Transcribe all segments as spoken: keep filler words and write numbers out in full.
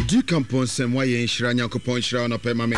Du kampon sem wa yen hira Nyankopon hira no pe ma me.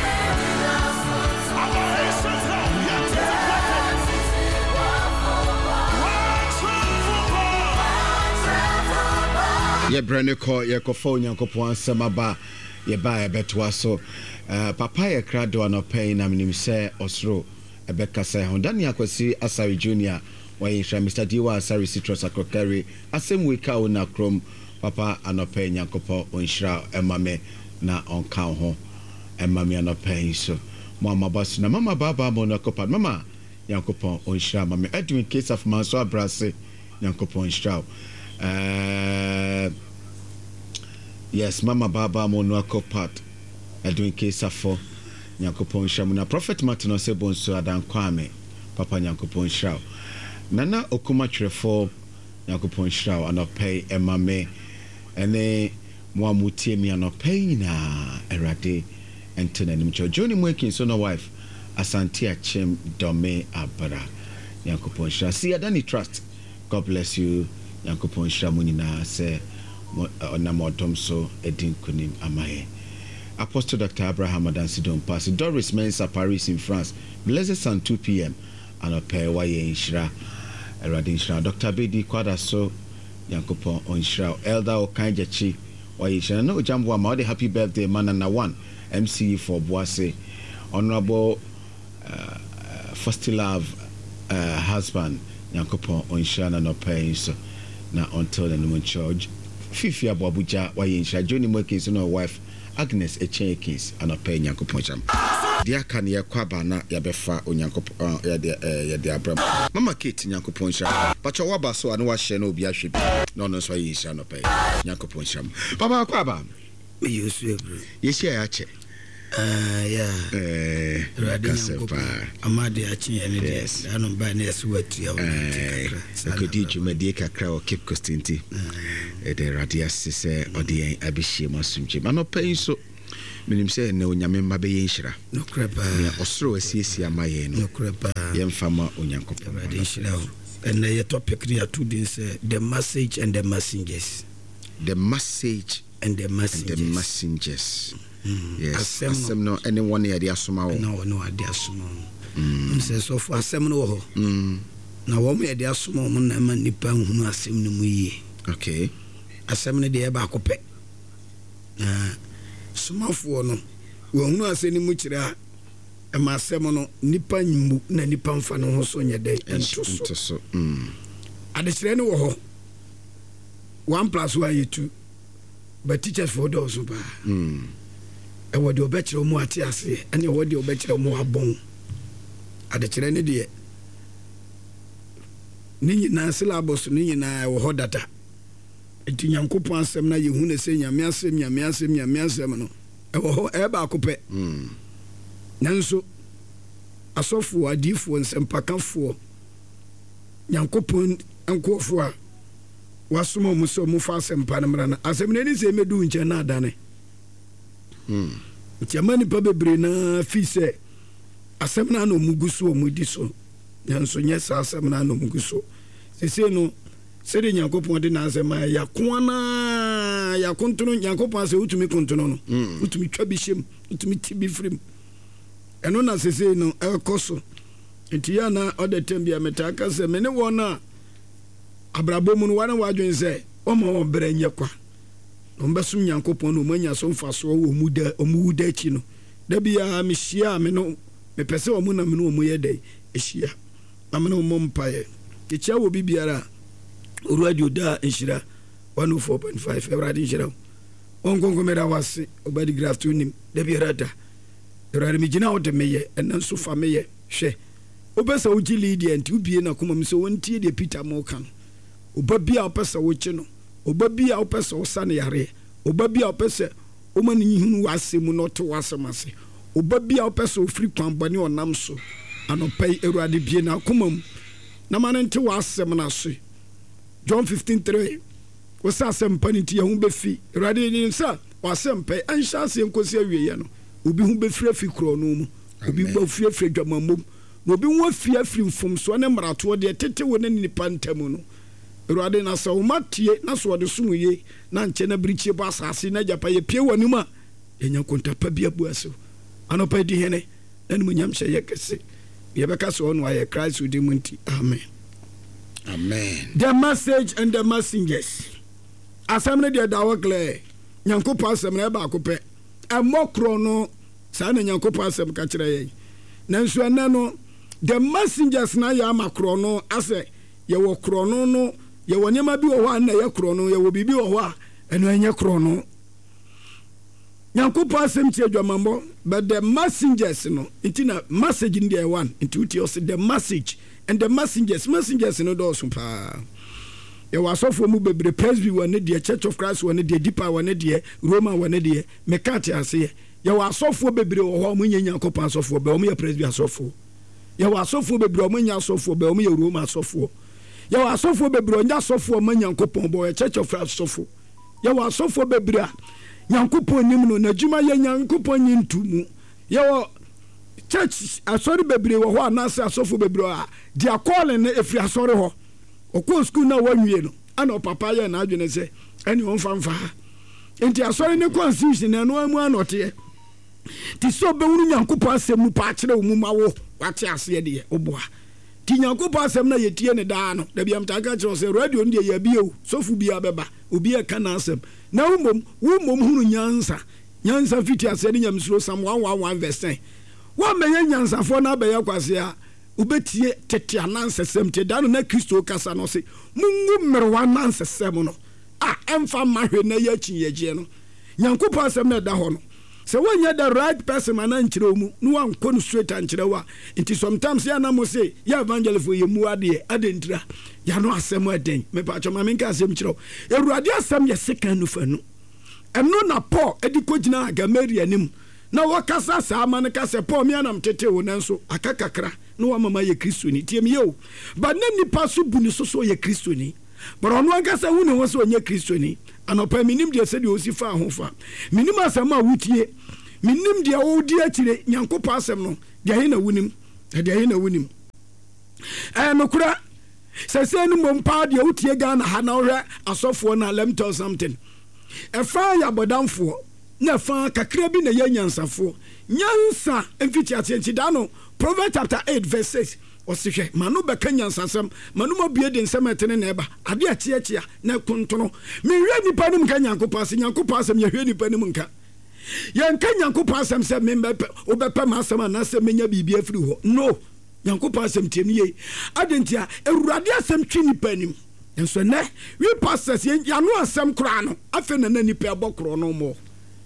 Ye brane ko ye ko fo Nyankopon asem aba ye ba e beto aso. Uh, papa ye krado no pe na minim se osro ebeka se Hondani Akwasi Asari Junior wa yen hira Mister Diwa Asari Citrus Akokari asem we ka ona krom papa anope Nyankopon onhira emame na onka ho emame anope so mama basu na mama baba mo na kopa mama Nyankopon onhira mame Edwin case of manso abrase Nyankopon onhira uh yes mama baba mo no kopa Edwin case of Nyankopon onhira na prophet Martin Osebonso adan kwame papa Nyankopon onhira nana okuma twerefo Nyankopon onhira anope emame ene mo amutie mi anope na erade entene nim cho Johnny Mwekin so no wife Asante Achem Dome Abara Nyankopon onhira see Adani trust God bless you Nyankopon onhira mo nyina se ona modom so edin kunim amaye Apostle Doctor Abraham Adansidon Pass Doris Mensa Paris in France blessed sun two p.m. anope wa ye nhira erade nhira Doctor Bedi Kwada so Nyankopon onhira Elder Okanjechi wa ye nhira no jambo ama the happy birthday man na one M C for Boase honorable uh, first love uh, husband Nyankopon onhira na no pay so na until the new church Fifi Abuja wa ye nhira Johnny Mwekin so no wife Agnes Echenye case anope Nyankopon cham dia kan ye kwaba na ya befa Onyankopon ya de ya de abram mama Kate Nyankopon cham pacho waba so anu wa hye na obi ahwe no no so ye nhira anope Nyankopon cham baba kwaba me yusu ebru ye hye ya che ah yeah eh Nyankopon amade achi ene de anu ba na yesu watu ya akodi dwumadi kakra o Cape Coast nti e de radia sese odi abihie masumje anope so minim se na onyame mba be yenhira no krepa ya osoro asiesi amaye no no krepa yemfama Onyankopon de yenhira and the topic here today is uh, the message and the messengers the message and the messengers and the messengers mm. yes asem, asem no anyone here dey asoma wo no no dey asoma mm say so for asem no ho mm na wo me dey asoma mo na ma nipa hunu asem no mu yie okay asem no dey ba akopɛ na somafo no wo hunu asem ni mu kire a ma asem no nipa nyimu na nipa mfa no ho so nye dey ento so mm ade kire no wo ho one plus one is two but teachers for those ba mm e wo de obekire mu ate ase ene wo de obekire mu abon ade kire ne de ni nyina syllabus ni nyina wo ho data enti Nyankopon asem na yehu ne se nyame asem nyame asem nyame asem no e wo ho e ba akopɛ mm nanso asofo adifo nsempakafo Nyankopon ankofo a wasoma mu so mu fa asem pa ne mra na asem ne ni se medu nche na adane mm ntiamani pa bebre na fi se asem na no muguso mu di so nanso nye sa asem na no muguso sese no se de Nyankopon de na asem ya koana ya kontono Nyankopon se utumi kontono no mm. utumi twa bi hyem utumi ti bi frim eno na sese no ekoso ntia na odetem bia metaka se me ne wona abrabo mu no wana wadwen se o ma obere nye kwa no mbesum Nyankopon no manya so mfaso wo mu da omu da chi no da bia me hia me no me pese o mu na me no omu ye dai ehia na me no mo mpaye kicha wo bibiara radio da enhira one oh four point five everade enhira on gongo mera wase obadi graft unim da bia da erade mi gina o de meye enan so fa meye hwe obesa wo gi lead enti ubie na koma mi so wontie de Peter Mokan obabia opesa wo chi no obabia opesa wo sane yare obabia opesa o mani hunu wase mu no to wase mase obabia opesa o free kwambane onam so anopai erade bie na koma mu na manente wase mu na so John fifteen three wasa sempaniti hu befi erade ni nsa wase mpai ansha se nkosi awiye no obi hu befira fi kro no mu obi gba fira fira dwamamom no bi wo fia firi mfom so ne marato de tete wo ne nipa ntamu no Awurade na sɛ woma tie na so wɔde som ye na nkyɛ na birikyie bɔ asase na gyapa yɛpie w'anim a yɛnya kontapa bi abu ase anɔpa di hene na nim nyam hyɛ yɛ kɛse yɛbɛka sɛ ɔno ayɛ Christ wodi mu nti amen amen. The message and the messengers asɛm no deɛ da wɔ clear Nyankopɔn asɛm no ɛba akopɛ ɛmmɔ korɔ no saa na Nyankopɔn asɛm ka kyerɛ yɛn nanso ɛnɛ no the messengers na yɛ ama korɔ no asɛ yɛwɔ korɔ no no yɛwɔ nneɛma bi wɔ hɔ a na ɛyɛ korɔ no yɛwɔ biribi wɔ hɔ a ɛno ɛnyɛ korɔ no Nyankopɔn asɛm tie adwamammɔ but the messengers no nti na message no deɛ one nti wotie ɔsɛ the message and the messengers messengers no dɔɔso paa yɛwɔ asɔfoɔ mu bebree Presby wɔ ne deɛ Church of Christ wɔ ne deɛ Deeper wɔ ne deɛ Roma wɔ ne deɛ meka te aseɛ yɛwɔ asɔfoɔ bebree wɔ hɔ a ɔmo nyɛ Nyankopɔn asɔfoɔ bɛ ɔmo yɛ Presby asɔfoɔ yɛwɔ asɔfoɔ bebree ɔmo nyɛ asɔfoɔ bɛ ɔmo yɛ Roma asɔfoɔ yɛwɔ asɔfoɔ bebree ɔnyɛ asɔfoɔ ɔmo Nyankopɔn bɔ yɛ Church of Christ asɔfoɔ yɛwɔ asɔfoɔ bebree a Nyankopɔn nim no n'adwuma yɛ Nyankopɔn nyi ntu mu yɛwɔ church asɔre bebree wɔ hɔ anaasɛ asɔfoɔ bebree a deɛ kɔɔle no ɛfiri asɔre hɔ ɔkɔɔ skul na wɔnwie no ana ɔpapa yɛ n'adwene sɛ ɛne ɔmfa mfa ha nti asɔre ne constitution na ɛno amu anɔteɛ nti sɛ ɔbɛwuru Nyankopɔn asɛm mu paa kyerɛ wo mu ma wo wate aseɛ deɛ woboa nti Nyankopɔn asɛm na yɛtie ne daa no da biam ta ka kyerɛ sɛ radio no deɛ yɛbie o sɔfo biara bɛba obi ɛka n'asɛm na womom womom hunu nyansa nyansa fiti aseɛ ne Nyamesuro Psalm one one one verse ten wɔn mɛyɛ nyansafoɔ na abɛyɛ kwase a wobɛtie tete anansɛsɛm te da no na Kristo kasa no se mungu mmerewa anansɛsɛm no a ɛmfa mahwɛ na yɛakyi yɛgyeɛ no Nyankopɔn asɛm na ɛda hɔ no sɛ wɔnyɛ the right person ana nkyerɛ mu no wankɔ no straight ankyerɛ wa nti sometimes yɛ anam se yɛ evangelist yɛ mu adeɛ adentira yɛ no asɛm ɛden mepatwɔ ma menka asɛm kyerɛ Awurade asɛm yɛ sekan no fa no ɛno na Paul ɛde kɔgyina Gamaliel anim na wakasa saa ma no ka sɛ Paul me anam tete wo nanso aka kakra na wamama yɛ Kristoni tiam yɛ o ba na nipa so bu ne so so yɛ Kristoni but ɔno ankasa hu ne ho sɛ ɔnyɛ Kristoni anɔpa menim deɛ sɛdeɛ ɔsi fa ho fa menim asɛm a wotie menim deɛ wodi akyire Nyankopɔn asɛm no deɛ he na wonim deɛ he na wonim ɛɛ nokora sɛ sɛ no mmom paa deɛ wotie Ghana ha na wohwɛ asɔfoɔ no let me tell something ɛfa yɛ abɔdamfoɔ na fa kakra bi na yɛ nyansafoɔ nyansa mfiti aseɛ nti da no Proverbs chapter eight verse six ɔsehwɛ mano bɛka nyansasɛm mano mabie de nsɛm ɛtene na ɛba ade akyeakyea na kontono menhwɛ nipa no nka Nyankopɔn asɛm Nyankopɔn asɛm yɛhwɛ nipa no nka yɛnka Nyankopɔn asɛm sɛ membɛpɛ wobɛpɛ ma asɛm anaasɛ menya biribi afiri hɔ no Nyankopɔn asɛm tiam yie ade nti a Awurade asɛm twe nipa anim nso nɛ we pastors yɛano asɛm koraa no afei na na nipa ɛbɔ korɔ no mmɔ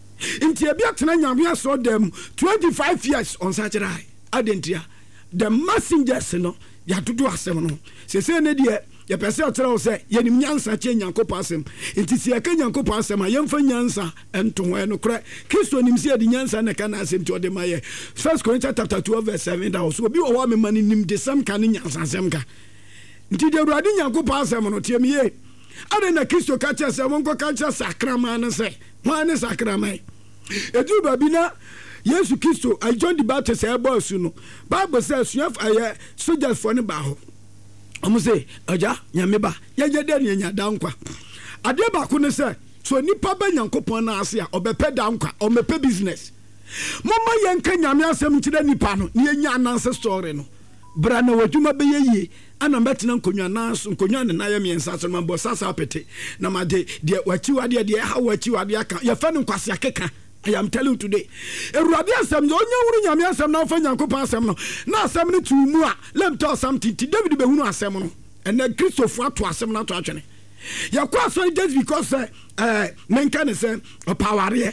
nti ebi atena Nyame asɔ dem twenty-five years on Saturday adentia the messengers no yɛatoto asɛm no sɛsɛ ne deɛ yɛpɛ sɛ ɔkyerɛ wo sɛ yɛnim nyansa kyɛ Nyankopɔn asɛm nti sɛ yɛka Nyankopɔn asɛm a yɛmfa nyansa ɛnto ho ɛno korɛ Kristo nim sɛ yɛde nyansa ne ka no asɛm nti ɔde ma yɛ First Corinthians chapter twelve verse seven da hɔ so obi wɔ hɔ a mema no nim de sɛm ka ne nyansa asɛm ka nti de Awurade Nyankopɔn asɛm no tiam yie ade na Kristo ka kyerɛ sɛ wɔnkɔ ka kyerɛ sakraman no sɛ hwan ne sakraman ɛduru baabi na Yesu Kristo I John the Baptist ɛbɔ asu no Bible sɛ asuafo ayɛ soldiers for ne ba hɔ ɔmo sɛ agya Nyame ba yɛnyɛ dɛ ne yɛnya da nkwa adeɛ baako ne sɛ so nipa ba Nyankopɔn no ase a ɔbɛpɛ da nkwa ɔmɛpɛ business mɔmɔ yɛnka Nyame asɛm nkyerɛ nipa no ne yɛnya ananse story no bra na wadwuma bɛyɛ yie ana mbɛtena nkonnwa nanso nkonnwa ne nayɛ miɛnsa so ma bɔ sasa apete na ma de deɛ wachiwadeɛ deɛ ha wachiwadeɛ aka yɛfa ne nkwase akeka I am telling you today Awurade asɛm no onye wuru Nyame asɛm na ɔfa Nyankopɔn asɛm no na asɛm no tu mu a let me tell something ti David behunu asɛm no ɛnɛ Kristofo ato asɛm no ato atwene yɛkɔ asɔre just because eh menka ne sɛ ɔpawareɛ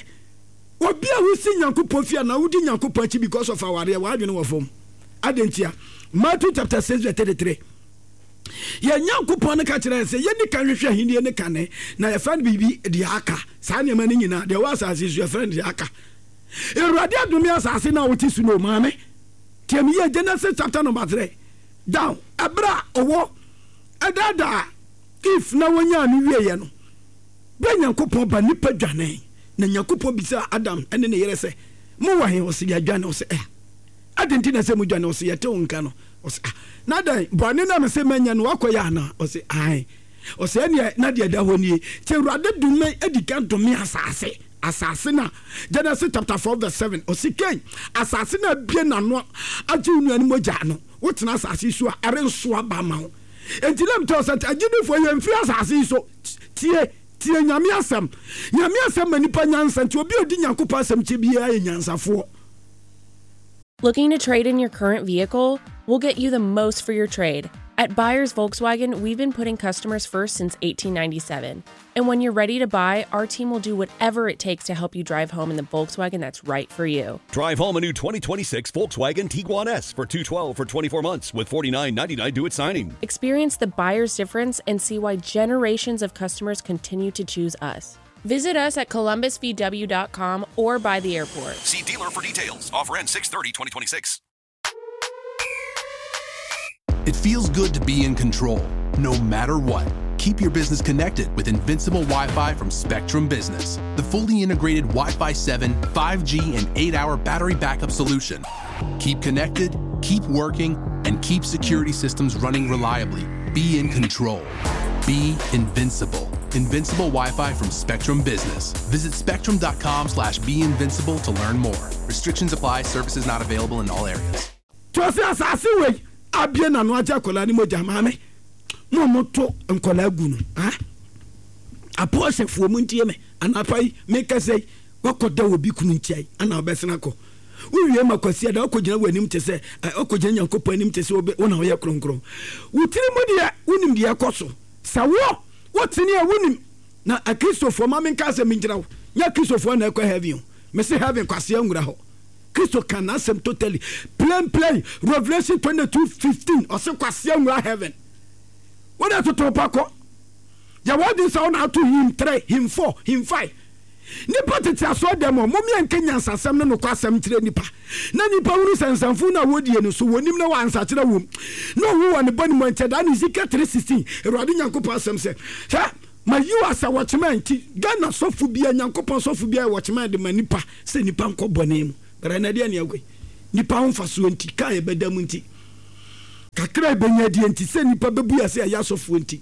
obi a wusi Nyankopɔn fia na wudi Nyankopɔn akyi because of awareɛ wadwene wɔ fam adentia Matthew chapter six verse thirty-three yɛ Nyankopɔn ne ka kyerɛ sɛ yɛni kan hwehwɛ ahenie ne kane na yɛfa no biribi de aka saa nneɛma no nyinaa deɛ wɔ asase so yɛfa no de aka Awurade adome asase no a wote so no maame tiam yɛ Genesis chapter number three down ɛberɛ a ɔwɔ ɛdaadaa if na wɔnya no wieɛ no bɛ Nyankopɔn ba nipa dwane na Nyankopɔn bisa Adam ɛne ne yere sɛ mowɔ he ɔse yɛadwane ɔse ɛ adenti na sɛ mu dwane ɔse yɛte wo nka no ɔse ah na dan bɔne na me sɛ manya no wakɔyɛ ana ɔse ai o se ne na de da ho nie che Awurade dume edika dome asase asase na Genesis chapter four verse seven o se ken asase na bie na no age nuanu mogya no wotena asase so a renso aba ma ho entilem to sat agidifo ye mfiri asase so tie tie nyame asem nyame asem manipa nyansa nti obi odi nyankopɔ asem che bia ye nyansafo. Looking to trade in your current vehicle? We'll get you the most for your trade. At Buyers Volkswagen, we've been putting customers first since eighteen ninety-seven. And when you're ready to buy, our team will do whatever it takes to help you drive home in the Volkswagen that's right for you. Drive home a new twenty twenty-six Volkswagen Tiguan S for two hundred twelve dollars for twenty-four months with forty-nine ninety-nine due at signing. Experience the buyer's difference and see why generations of customers continue to choose us. Visit us at columbus v w dot com or by the airport. See dealer for details. Offer ends six thirty twenty twenty-six. It feels good to be in control, no matter what. Keep your business connected with Invincible Wi-Fi from Spectrum Business, the fully integrated Wi-Fi seven, five G, and eight hour battery backup solution. Keep connected, keep working, and keep security systems running reliably. Be in control. Be invincible. Invincible Wi-Fi from Spectrum Business. Visit spectrum.com slash be invincible to learn more. Restrictions apply. Services not available in all areas. Abia na no aja kola ni moja mame mo moto nkola gunu ha apo sefuo mu ntie me anapai me kase wakoda obi kunu ntiai ana obesena ko uwie makwasi da okogina wanim te se okogina nyankopɔ anim te se obe wona hoye kronkron wutiri mu dia unim dia koso sawo wotini a wunim na akrisofo mame kase minjira nya kristofo na ekɔ heaven me se heaven kwase ngura ho Christo can answer totally. Plain, plain. Revelation twenty-two fifteen. Or say, Kwasiamura heaven. What are you talking about? Ya what is on out to him three, him four, him five. Nipa tete aso demo. Mumi enke nyansa sem no kwasem tire nipa. Na nipa wuru sansanfu na wodi enu so wonim na wansa tire wom. No wu won boni mo nche da Ezekiel three sixteen. Erade nyankopɔ asem se. Ha ma you as a watchman ti Ghana sofu bia nyankopɔ sofu bia watchman de manipa se nipa nko bɔnem. Renadia ni agwe nipa honfa so nti ka e bedam nti kakra benya die nti se nipa bebu ya se ya sofo nti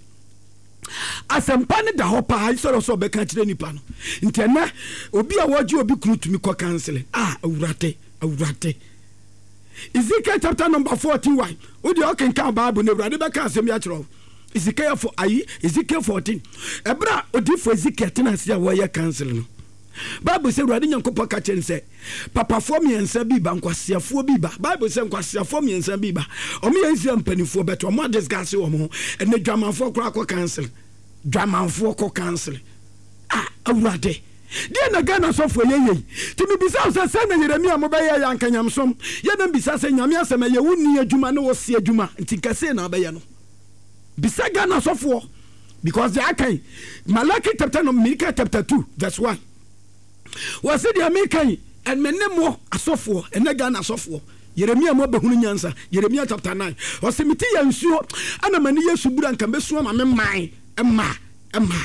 asempa ne da hopa ha so so be kan kire nipa no nti na obi a woje obi kunu tumi ko cancel ah awurate awurate Ezekiel chapter number fourteen why odi o kan kan Bible ne awurade be kan asem ya kiro Ezekiel for ayi Ezekiel fourteen ebra odi for Ezekiel tenase ya wo ya cancel no Bible say Awurade Nyankopɔ ka kyerɛ sɛ papafo miensa bi ba nkwasiafo bi ba Bible say nkwasiafo miensa bi ba omo yɛnsia mpanifo beto omo discuss wo mo ene dwamanfo kora ko cancel dwamanfo ko cancel ah Awurade dia na Ghana sofo yeye ti mi bisa sɛ sɛ na Yeremia mo ba yɛ yankanyamsom yɛ na bisa sɛ nyame asɛm yɛ wonni adwuma na wo se adwuma nti kase na ba yɛ no bisa Ghana sofo because they are kind Malachi chapter no Micah chapter two verse one was it the American and menemo asofo and Ghana asofo Yeremia mo behunu nyansa Yeremia chapter nine was simiti ya nsuo ana mani Yesu bura nka beso ma me man emma emma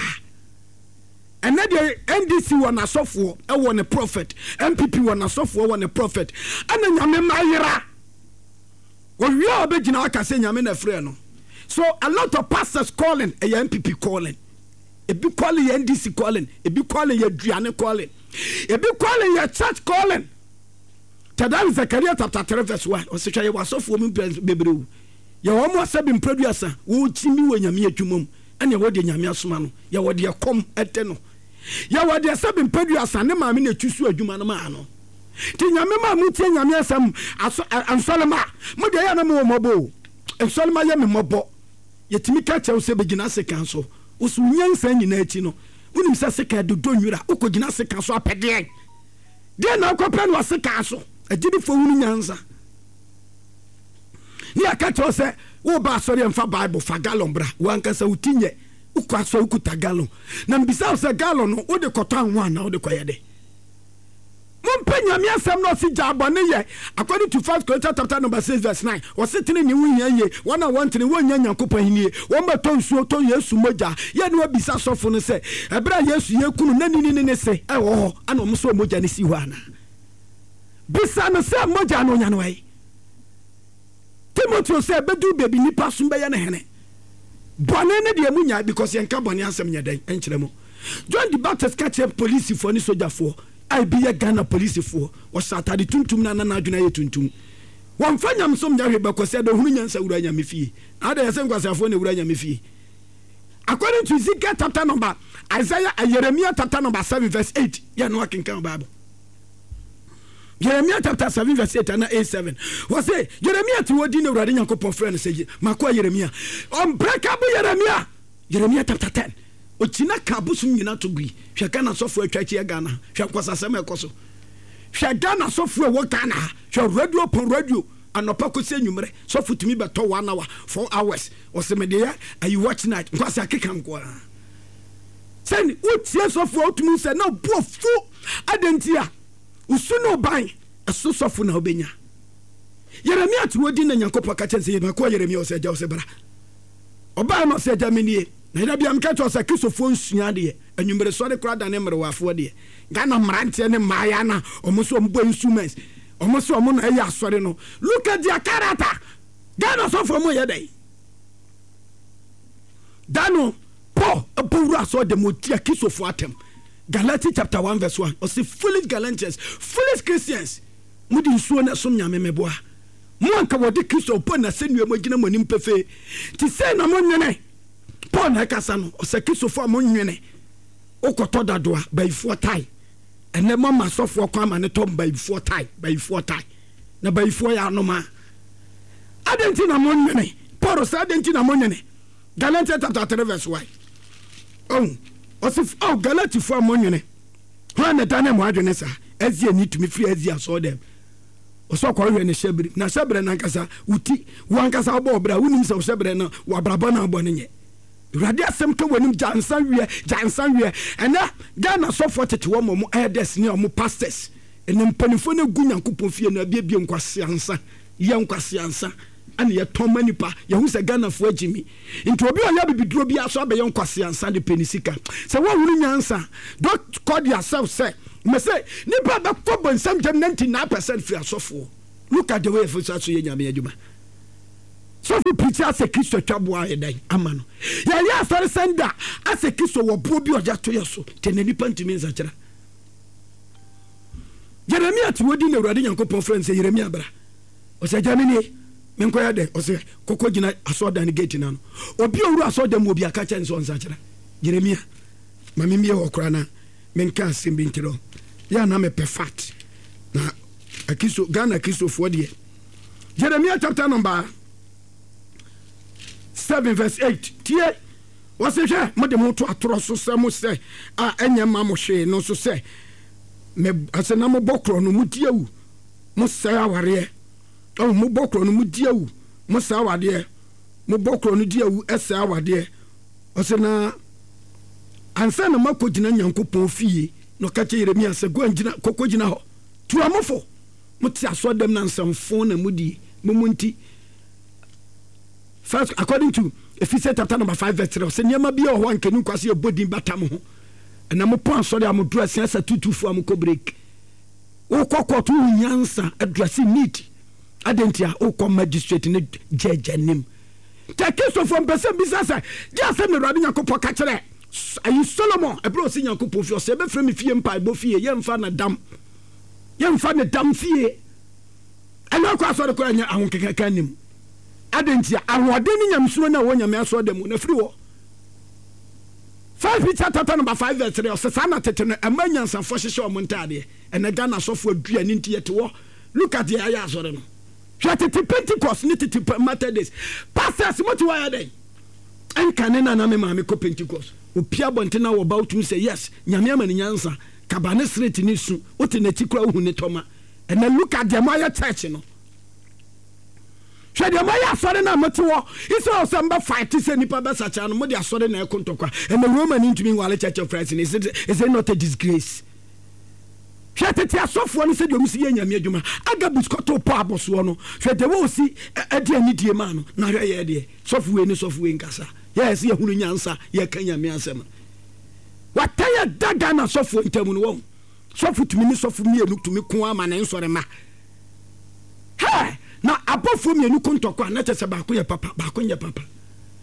and na the N D C won asofo e won a prophet M P P won asofo won a prophet ana nyame mayira wo wi obegina aka se nyame na frɛ no so a lot of pastors calling a M P P calling e bi calling N D C calling e bi calling ya duane calling e bi calling your church calling Tadam Zechariah chapter three verse one o se twa ye wasofo mu bebrewu ye wo mo sabi mpraduasa wo chimi wo nyame adwumam ene wo de nyame asoma no ye wo de kom ete no ye wo de sabi mpraduasa ne maame na tusu adwuma no ma no ti nyame ma mu tie nyame asam ansolema mo de ya na mo mobo ansolema ye me mobo ye timi ka chew se begina sekan so usu nyansa nyina achi no unim se seka dodo nwura ukogina seka so apede de na akopɛ no seka so agidi fo hunu nyansa ni aka to se wo ba sori emfa Bible fa gallon bra wanka sa utinye ukwa so ukuta gallon na mbisa se gallon no wo de kɔtɔ anwa na wo de kɔyɛ Mumpenya mi asem no si jabone ye according to First Corinthians chapter number six verse nine wasitene ni wunya ye wana wantene wonya nyankopɔ hini wo mbato nsuo to Yesu moja ye ne wabisa sofo no se ebra Yesu ye kunu na nini ne se e wo ho ana mo so moja ne si ho ana bisa no se moja no nya no ai Timothy se bedu baby nipa sum be ye ne hene bɔne ne deɛ mu nya because yɛnka bɔne asɛm nyɛ dɛn ɛnkyerɛ mu. John the Baptist ka kyerɛ polisifoɔ ne sogyafoɔ a bi yɛ Ghana polisifoɔ wɔhyɛ atade tuntum na nana adwene yɛ tuntum. Wɔmfa nyamsom nya hwɛ bɛkɔ sɛ de hunu nyansa wura nyame fie. Ada yɛ sɛ nkwasafoɔ ne wura nyame fie. According to Ezekiel chapter number Isaiah uh, Jeremiah chapter number seven verse eight. Yeah, no I can count Bible. Jeremiah chapter seven verse eight and eight seven. Was say Jeremiah to what dinner radin Yankopon friend say Makwa Jeremiah. Unbreakable Jeremiah. Jeremiah chapter ten. Ochina kabusum nyina to gui. Hwe Ghana software twachi Ghana. Hwe kwasa asem ekoso. Hwe Ghana software wo Ghana. Hwe radio pon radio anopa ko se nwumre. Software tumi beto one hour, four hours. O se me dey ayi watch night. Kwasa akeka nko. Sen utie software otumi se na bo fu adentia. Usu no ban. Eso software na obenya. Jeremiah to wodi na Nyankopon ka chen se Makwa Jeremiah o se ja o se bra. Oba no se ja menie. Na ida bia mka to sa Kristofo nsua de anwumere so de kra da ne mrewafo de Ghana mrante ne maya na omo so ombo instruments omo so omo na eya asore no look at their character Ghana so for mo ye dey Dano Paul abura so de motia Kristofo atem Galatians chapter one verse one o say foolish Galatians foolish Christians mudi nsuo na som nyame meboa mo anka wodi Kristofo na senua mo gina mo nimpefe ti say na mo nwene Paul na kasa no osekisofo amonnwene okoto dadoa bayifo tai ene mama sofo kwa ma ne tom bayifo tai bayifo tai na bayifo ya anoma adenti na monnwene Paul sa adenti na monnwene Galatians chapter three verse one oh osif oh Galatians fo amonnwene ho na dane mo adwene sa azie ni tumi free azie so dem osokwa hwe ne shebre na shebre na nkasa uti wankasa obo obra unim se shebre na wabraba na abo ne nye Radi asem ke wanim jansan wie jansan wie ena Ghana so for tete wo mo elders ne mo pastors ene mpanifo na gu Nyankopon fie na bia bia nkwase ansa ye nkwase ansa ane ye toma nipa ye hu se Ghana fo agimi nti obi oya bibiduro bia so abe ye nkwase ansa de penisika se wo hunu nyansa don't call yourself say me say nipa be ko bonsam jam ninety-nine percent free asofo look at the way for so ye nyame adwuma so fi preach as a Christo twaboa yedai amano ya ya sorry senda as a Christo wo bo bi oja to yeso tenani pantimi nzachira Jeremiah ti wodi na Awurade Nyankopon friend say Jeremiah bra o se jamini menko ya de o se kokko gina asoda ni gate na no obi owuru asoda mu obi aka chen so nzachira Jeremiah mami mi e okra na menka asembi ntiro ya na me perfect na akiso Ghana Christo fo de Jeremiah chapter number seven verse eight tie was say mode mo to atoro so se mo se a enya ma mo hwe no so se me asena mo bokro no mutiawu mo se aware o mo bokro no mutiawu mo se awade mo bokro no diawu ese awade o se na ansa na makogina Nyankopon fie no ka che Jeremia se go ngina kokogina ho tu amofo mo ti asodem na nsamfo na mudi mo munti. First, according to Ephesians chapter number five verse three, say niam bi o ho ankenu kwase ebodin batam ho. Na mo pon so de amodura sensa tutufu amko break. O kokko to nyansa address need. Adentia o kom magistrate ne jejanim. Take so from person business. Just say me Awurade Nyankopon ka kire. Ayi Solomon e bro si Nyankopon fi o se be frɛ me fie mpa bo fie ye mfa na dam. Ye mfa na dam fie. Ana kwa so de ko anya ahonkeka kanim. Adentia awode ni nyamsuo na wo nyame aso dem na firi wo five Peter chapter number five verse three osana tete no amanyansa fo hyehye o montade ena Ghana sofo adua ni ntie te wo look at the aya asore no hwa tete Pentecost ni tete Methodist pastors moti wa ya den enkane na na me ma me ko Pentecost opia bonte na wo ba utum say yes nyame amani nyansa kabane street ni su wote na tikura hu ne toma ena look at the Maya church no Shade Maya asore na metiwo ise o se mba fight se nipa be sacha no mo de asore na ekontokwa and the Roman into me wale church of Christ is it is it not a disgrace Shate ti asofo no se de omsi ye nyame adwuma aga buskoto po aboso no shade wo si e de ani die ma no na hwe ye de sofo we ni sofo we nkasa yes ye hunu nyansa ye kan nyame asem wataya daga na sofo ntamu no wo sofo tumi ni sofo mi enu tumi ko ama na nsore ma ha na abofo mienu kontokwa na chese ba ko ye papa ba ko ye papa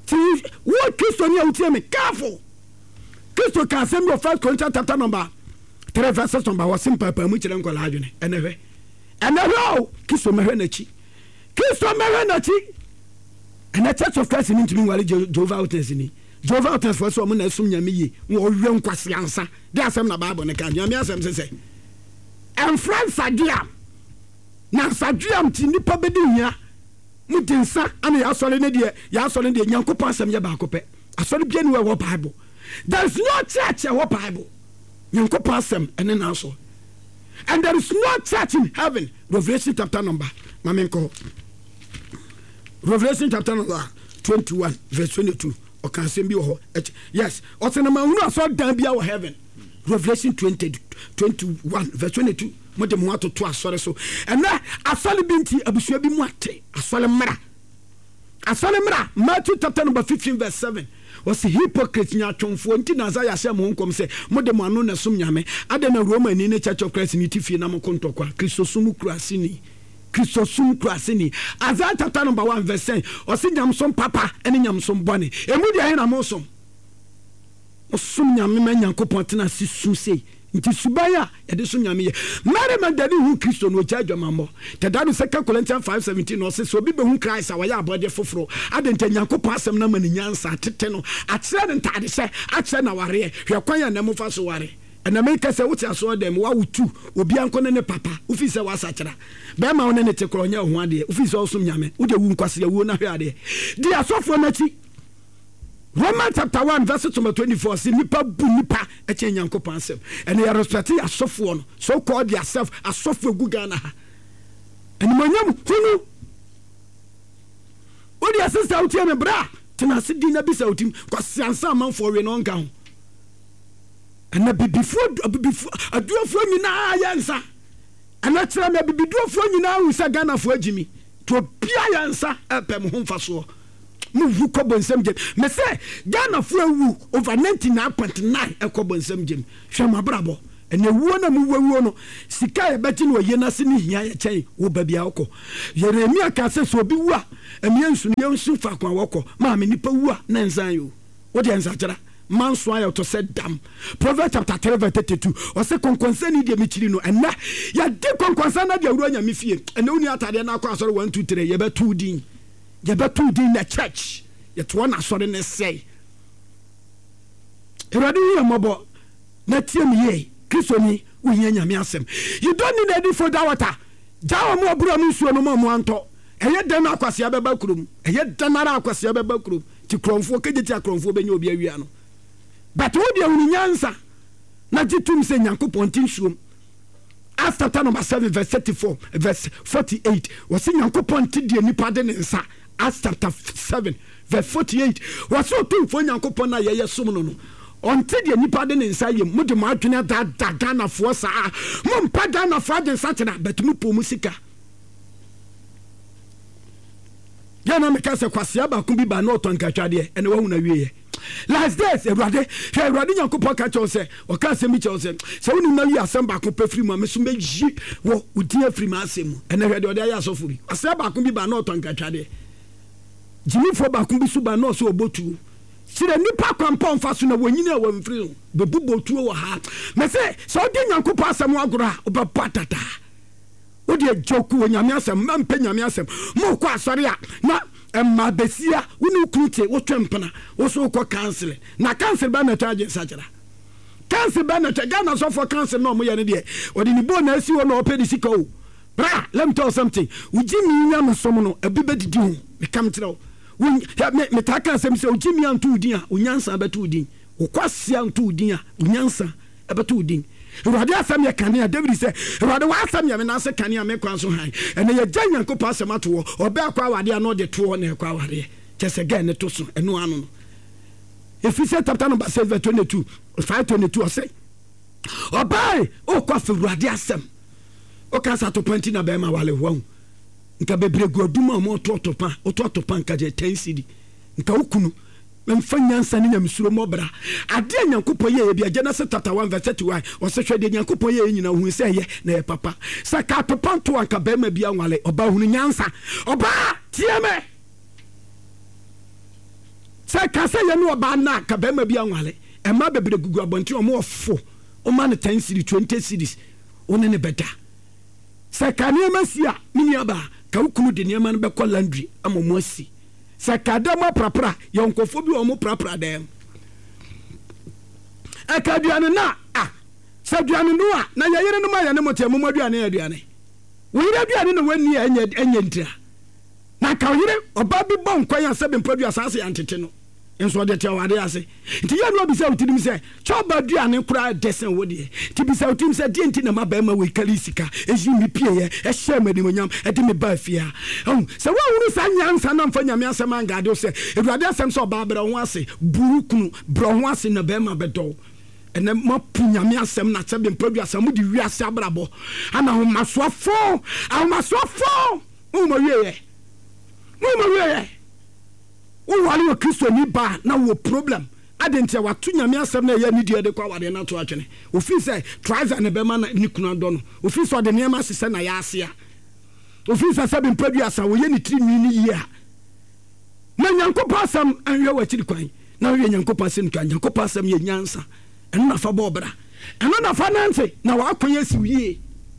ti wo Kristo ni awutie me careful Kristo ka asem of First Corinthians chapter number three verse number was simple pa mu kire nkola adwene enehwe enehwe o Kristo mehwe na chi Kristo mehwe na chi and the Church of Christ ni ntimi wale Jehovah Witness ni Jehovah Witness for so mo na asum nyame yi wo hwe nkwase ansa de asem na Bible ne ka nyame asem se se en France adia na saduam ti nipa bedi hia mutinsa ana ya sole ne de ya sole ne de Nyankopon asem ye ba akopɛ asole bia ni wo Bible. There is no church in the Bible. Nyankopon asem ene na so. And there is no church in heaven. Revelation chapter number. Mamenko. Revelation chapter number twenty-one verse twenty-two. O kan sem bi ho. Yes. O se na ma hunu aso dan bia wo heaven. Revelation twenty, twenty-one verse twenty-two. Mo de mo atoto asore so. And na asole binti abusua bi mu ate. Asole mra. Asole mra. Matthew chapter number fifteen verse seven. Was hypocrite nya twonfo nti na za ya hye mo nkom se mode mo anu na som nyame ade na Roma ni ne Church of Christ ni tifie na mo kontokwa Kristo sum kurase ni Kristo sum kurase ni Isaiah chapter number one verse ten o se nyam som papa ene nyam som bone emu dia he na mo som o som nyame ma Nyankopon tena si sum sei nti subaya e de som nyame ye Mary Magdalene hu Kristo no cha adwamambo te da no Second Corinthians five seventeen no se so bi be hu Christ a waya abode foforo adenta Nyankopon asem na mani nyansa tete no akyere ne ntade se akyere na ware hwe kwan ya na mo fa so ware ena me ka se wuti aso dem wa wutu obi anko ne ne papa ufi se wasa kyera be ma wona ne te kronya ho ade ufi se osom nyame wo de wu nkwase ya wu na hwe ade di asofo na chi Romans chapter one verse twenty-four say nipa bu nipa e che Nyankopon asem and they respect asofo no so called yourself asofo egu Ghana ha and manyam hunu odi asesa uti me bra tena sidi na bisa utim kwasiansa amanfo we no nka ho and na bibifo bibifo aduafo nyina yansa and na tira me bibiduafo nyina hu sa Ghana fo agimi to bia yansa epem ho mfaso mu vu kobonsam gem me say Ghana fo wu over ninety-nine point nine e kobonsam gem hwema brabo ene wuo na mu wuo no sika ye beti no ye na se ni hia ye chen wo babia woko Yeremia ka se so bi wu a emie nsu ne nsu fa kwa woko ma me nipa wu a na nsan yo wo de nsa tira man so ayo to say dam Proverbs chapter three verse thirty-two o se konkonsa ni de michiri no ena ya de konkonsa na de awuro nya me fie ene uni atade na akwa asore one two three ye betu din ye betu din na church ye to na asore ne say erade wi amobo na tie me ye Kristo ni uye nyame asem you don't need any for that water jawo mo obura mu suo no mo mo anto eye dan akwase abeba kurum eye dan ara akwase abeba kurum ti kromfo keje ti akromfo benya obi awia no but wo dia uni nyansa na jitum se Nyankopon tin suom after chapter number seven verse thirty-four verse forty-eight was Nyankopon ti die nipa de ne nsa Acts chapter seven verse forty-eight was so tun fo Nyankopon na ye som no no onti de nipa de ne nsa yem mo de mo adwene da da Ghana fo sa mo mpa Ghana fo de nsa tena but mo po musika yana me ka se kwase aba ku bi ba na oton katwade ene wa hu na wiye last days Ewurade hwe Ewurade Nyankopon ka cho se o ka se mi cho se se woni na wi asem ba ko pefiri mu ameso meji wo udi afiri ma asem ene hwe de o de ya sofuri ase ba ku bi ba na oton katwade jimi fo ba ku bi su ba na so obotu sire nipa kwampon fa so na wonyina wa mfiri be bubotu wo ha me se so de Nyankopon asem agora oba patata wo de joku wo nyame asem mampe nyame asem mo kwa asore a na emma besia wonu kunte wo twempena wo so ko cancel na cancel ba na charge sajira cancel ba na Ghana so for cancel no mo ye ne de odi ni bo na asi wo na opedi sika o bra let me tell you something ujimi nyam som no abibe didi ho me kam tira me me ta cancel se ujimi antu udin a unyansa betu udin wo kwase antu udin a unyansa abetu udin Ewurade asem ye kane a David say Ewurade wa asem ye me na se kane a me kwan so han ene ye gyan Nyankopon asem ato obe akwa awade a no de to na akwa awade chese gan ne to so eno anu no Ephesians chapter number seven verse twenty-two five twenty-two say obai o kwa fe Ewurade asem o kan sa to panti na be ma wale ho nka bebre goduma mo to to pan o to to pan ka je ten cedi nka ukunu memfanyansa ne nyamsuro mobra ade Nyankopon ye bia Genesis chapter one verse thirty-one o se hwede Nyankopon ye nyina hu se ye na ye papa saka to panto anka be ma bia nwale oba hunu nyansa oba tie me sɛ ka sɛ yɛ no ɔbaa na ka bɛrima bi anwale ɛma bebree gugu abɔnten ɔmo ɔfo ɔma no ten series twenty series ɔne ne bɛda sɛ ka nneɛma si a mini aba ka wokunu de nneɛma no bɛkɔ laundry ama mo asi sɛ ka da mo prapra yɛ nkɔfo bi ɔmo prapra dɛm ɛka aduane na a sɛ aduane no a na yɛyere no ma yɛ ne motɛ mo aduane yɛ aduane wɔyere aduane na wɔni ɛnyɛ ɛnyɛ ntira na ka wɔyere ɔba bi bɔ nkwan a sɛ bɛmpa dua saa sɛ yɛntete no nso ɔde tɛ wade ase nti yɛ no bisa wotirim sɛ kyɔba aduane koraa dɛsɛn wo deɛ nti bisa wotirim sɛ deɛ nti na ma bɛrima wɔ ikali sika ɛyi mi pieyɛ ɛhyɛ ma animonyam ɛde me ba afia ɔhu sɛ woahunu saa nyansa na mfa nyame asɛm angade wo sɛ awurade asɛm sɛ ɔbaa brɛ ho ase buru kunu brɛ ho ase na bɛrima bɛdɔw ɛnɛ mapu nyame asɛm na sɛ bɛmpa dua sɛ mode wiase abrabɔ ana ahomasoafo ahomasoafo woma wieyɛ woma wieyɛ wowale wɔ kristo ni ba na wo problem adentia wato nyame asɛm na ɛyɛ ne die de kwa wade na to atwene ofi sɛ trouser ne bɛma na ne kunu adɔ no ofi sɛ ɔde nneɛma sesɛ na yɛ ase a ofi sɛ sɛ bɛmpa dua sa wɔyɛ ne tiri nwi ne yie a na nyankopɔn asɛm anhwɛ wɔ akyiri kwan na wɔyɛ nyankopɔn asɛm ka nyankopɔn asɛm yɛ nyansa ɛno na fa bɔ ɔbra ɛno na fa nante na wakwan asi yie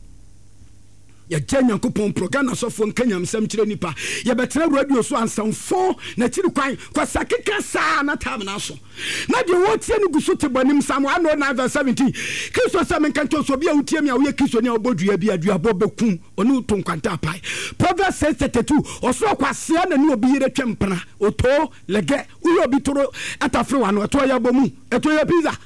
yɛgya nyankopɔn program asɔfoɔ nka nyamsɛm kyerɛ nipa yɛbɛtena radio so ansamfo na kyiri kwan kwasa keka saa na tam na so na deɛ wɔtie no gu so te bɔnim sam one oh nine verse seventeen kristo sɛ menka nkyɛ so bi a wotie me a woyɛ kristo ne a wobɔ dua bi aduabɔ bɛkum ɔne woto nkwanta apae Proverbs six thirty-two ɔsoro kwasea na ne obi yere twɛ mpena ɔtoo lɛgɛ woyɛ obi toro ɛtafere wa no ɛtɔ yɛ bɔ mu ɛtɔ yɛ pizza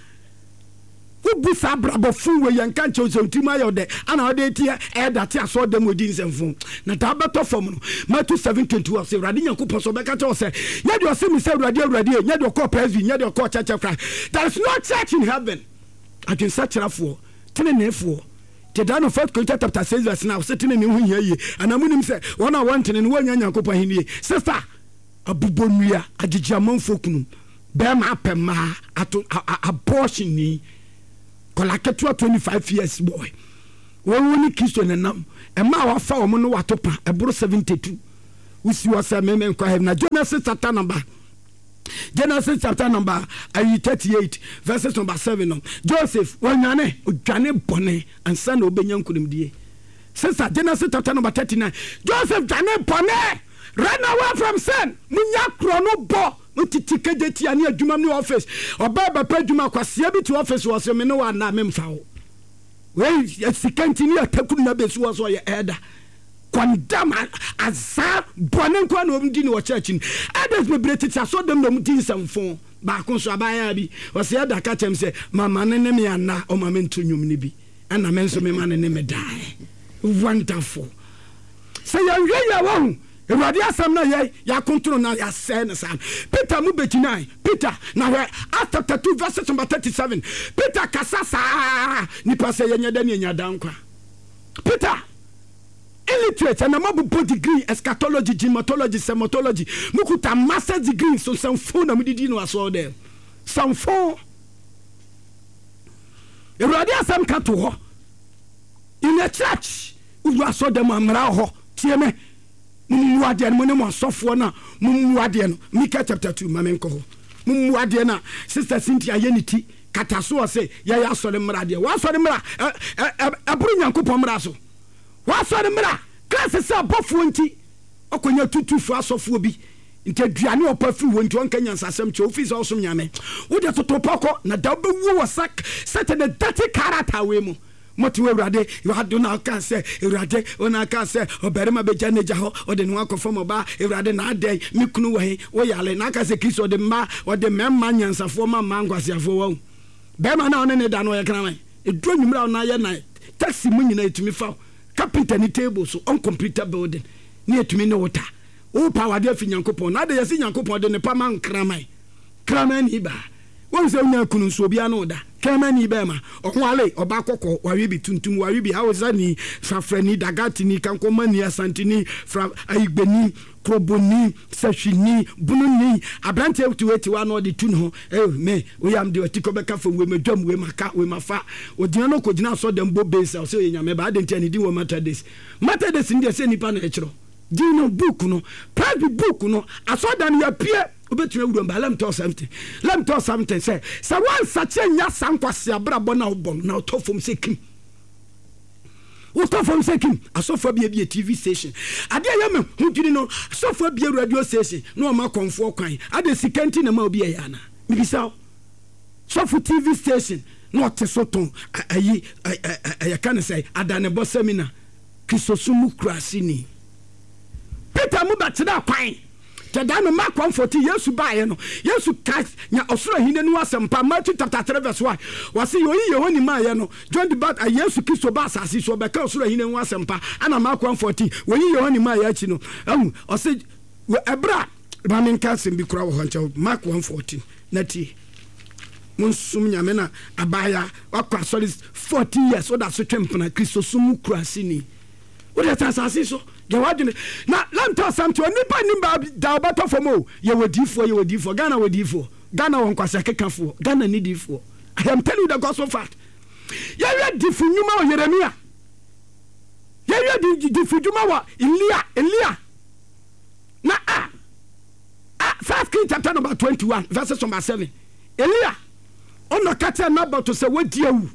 ubu sa brabo fu we yanka nche ozotima yode ana ode tie e date aso dem odi nsemfu na ta beto fom no Matthew seven twenty-one say urade nyankopɔ so beka che say nya de ose mi say urade urade nya de okɔ presby nya de okɔ church of Christ. There is no church in heaven against such rafo tenenefo te da no first Corinthians chapter six verse now say tenene hu hia yi anamunim say one on one tenene wo nya nyankopɔ henie sister abubonua agigiamanfo kunu be ma apema ato abortion ni kolaketwa twenty-five years boy woni Kristo nenam ema wafa wo no watopa ebro seventy-two usi wasa meme kwa na Genesis chapter number Genesis chapter number thirty-eight verses number seven no Joseph wanyane odwane bone ansa na obenya nkunimdie sister Genesis chapter number thirty-nine Joseph dwane bone run away from sin munya kro no bo mutiti kejeti ani adwuma ne office oba ba pa adwuma kwasea bi to office wo so me no wa na memfa wo we sikanti ni atakuru na besu wo so ye eda condemn asa bone kwa no mdi ni wo church ni edes bebrete ti aso dem no mdi nsamfo ba ko so abaya bi wo se eda ka chem se mama ne ne me ana o mama nto nwum ni bi ana me nso me ma ne ne me dai wonderful say ya ya wo Ewurade asem na ye ya kontrol na ya say na sam Peter mu beginai Peter na we Acts chapter two verse number thirty-seven Peter kasasa ni pase ye nyada ni nyada nkwa Peter illiterate na mabu degree eschatology gematology semotology mukuta master degree so some phone na mudidi no aso there some phone Ewurade asem ka to ho in a church u aso dem amra ho tie me mumuade no mo sofo na mumuade no Micah chapter two mamenko ho mumuade na sister Cynthia yeniti kataso se ya ya sore mra de wa sore mra aburu nyankopɔ mra so wa sore mra class se abofo nti okonya tutufu asofo bi nti aduane opafi wo nti onka nyansasem che ofisi osom nyame wo de totopoko na da bewu wo sak set the dirty character we mu moti we urade you had do na kan say urade ona kan say oberema beja neja ho ode no akofo moba urade na adai mikunu we wo yale na kan say Kristo de ma ode memma nyansafo ma mangwasiafo wo bema na one ne da no ye kana man edro nwumra na ye na taxi mu nyina etumi fa carpenter ni table so on computer building ni etumi ne wota o power de afi nyankopon na de yesi nyankopon de ne pa man kraman kraman ni ba won se onya kunu so bia no da kemani bema ohwale oba kokko wawe bi tuntum wawe bi hausa ni frafrani dagati ni kankomani asantini fra aigbeni kroboni sashini bununi abrante tuweti wa no de tun ho eh me oyam de otiko beka fo we medwam we maka we mafa odina no kogina so dem bo base o se nyame ba de ntani di wo matter this matter this ndi se nipa na echiro dino book no private book no aso dan ya pie obetumi awuram ba let me tell something let me tell something say say one such nya sankwase abrabɔ na wobɔ na otofom se kim otofom se kim asofo bia bia T V station ade ya me hudwiri no asofo bia radio station no ma konfo kwan ade sikanti na ma obi ya na mibisa sofo T V station no te so ton ayi ya kan say adane bo seminar kisosumu krasini Peter mu batida kwan Tedano Mark one forty Yesu bae no Yesu ka nya osoro hine no asempa Matthew chapter three verse one wase yo yi ho ni ma ye no John the Baptist Yesu Kristo ba asase so be ka osoro hine no asempa ana Mark one forty wo yi ho ni ma ye achi no ahu ose ebra ba men ka sem bi kura wo hancha Mark one forty nati monsum nya me na abaya wakwa sorry forty years so that so twempna Kristo sumu kura sini wo de asase so Jawadine na let me tell something nipa nimba da obato fomo ye wodifo ye wodifo Ghana wodifo Ghana won kwase kekafo Ghana ni difo I am telling you the gospel fact ye ye difu nyuma o Yeremia ye ye difu nyuma wa Elia Elia na ah ah First Kings chapter number twenty-one verses number seven Elia ono kata na about say wodiawu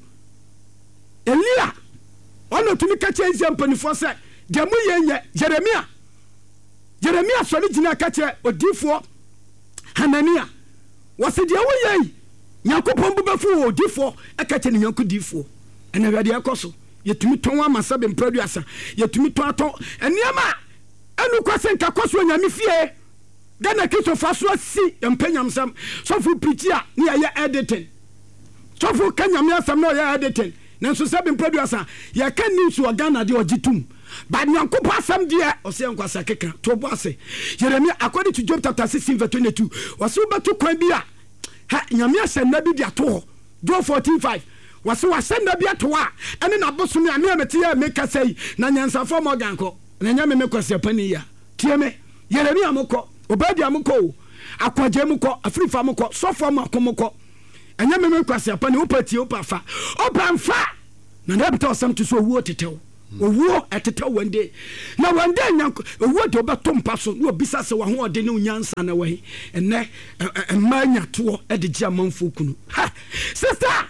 Elia ono tumi kacha example for say Demu yenye Jeremia Jeremia soli jina kache odifo Hanania wase dia wo yei Nyankopon bubefu odifo ekache ni nyanko difo ena wade akoso yetumi ton amasa be producer yetumi ton aton eniama enu kwase nka koso nyame fie Ghana Kristo faso si empanyamsam so fu preacher ni ya editing so fu kanyame asam no ya editing nanso sabe producer ya kan news wa Ghana de ogitum but Nyankopo asam dia ose nkwasa keka to bo ase Jeremia according to Job chapter sixteen verse twenty-two wase obeto kwan bi a ha nyame asem na bi dia to Job fourteen five wase wasem na bi ato a ene na bosom ya me amete ya meka sei na nyansa fo mo ganko na nyame me kwase pani ya tie me Jeremia moko obadi amoko akwaje moko afrifa moko sofo mako moko enya me me kwase pani opati opafa opanfa na na beto asam to so wo tetew owo eteta one day na one day nyanko owo de obeto mpa so no bisa se wa ho ode ne unyansa na wahi enne emanya to e de gia manfo kunu ha sister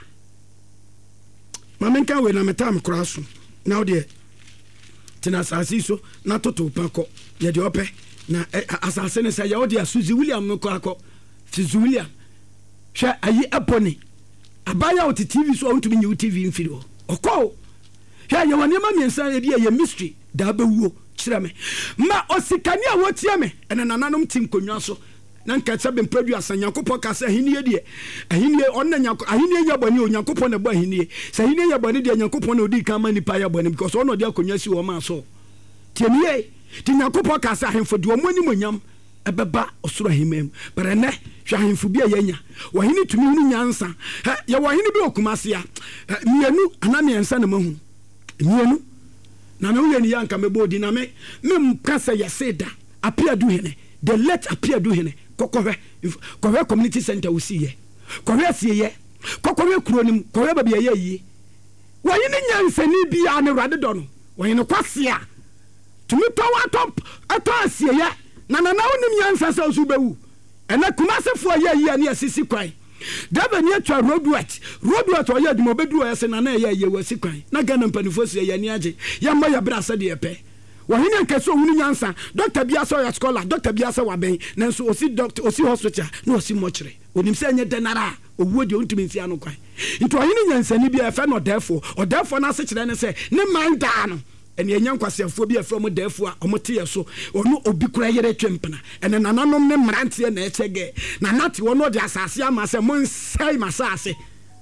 mamenka we na metam kraso na ode tina asasi so na toto pako ye de ope na asase ne se ye ode asuzi William mko akọ Suzi William hwe ayi eponi abaya oti T V so ontumi nyi T V mfiri okọ ya ye wani ma miensa ye bia ye mystery da bewuo kire me ma osikani a wotie me ene nananom tim konwa so na nka tsabe mpradu asanyankopɔ ka sɛ ahenie die ahenie onna nyanko ahenie ya bɔne onyankopɔ na bɔ ahenie sɛ ahenie ya bɔne die nyankopɔ na odi kan ma nipa ya bɔne because ɔno de akonwa si wo ma so tiemie ti nyankopɔ ka sɛ ahemfo de ɔmo ni monyam ebeba osoro ahemem but ne hwa ahemfo bia yanya wahene tumi ni nyansa ya wahene bi okumase ya mienu ana miensa na mahu mienu na me wo ni yanka mebodi na me me kasa ya seda apia du hene the let apia du hene kokore kokore community center wo siye kokore siye kokore kuronim kokore ba bia yi wani ni nyansa ni bia ne rade do no wani ne kwase a tumi to wa top ato asiye na na na wonim nyansa sa osu bewu ena kumasefo ye yi ne asisi kwan Daba ni atwa roadwork roadwork o ye dimo bedu o yese na na ye ye wasi kwan na Ghana mpanifo se ye ni age ya ma ya bra se de epe wo hini nkeso hunu nyansa doctor bia so ya scholar doctor bia se wa ben na so osi doctor osi hospital na osi mochire onim se anye denara owuo de ontumi nsia no kwan nto hini nyansa ni bia efe no therefore o therefore na se kire ne se ne man da no ene enya nkwasefo bia efe mo therefore omote ye so onu obi kura yere twempena ene nananom ne mrante na echege na nati wono de asase amase monsai masase